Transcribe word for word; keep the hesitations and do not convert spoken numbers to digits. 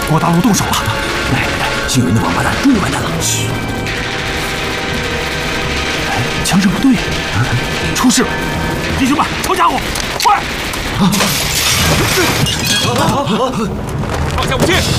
郭大佬动手了！ 来，星云的王八蛋终于完蛋了！嘘！ 哎，枪声不对，出事了！弟兄们，抄家伙，快！ 放下武器！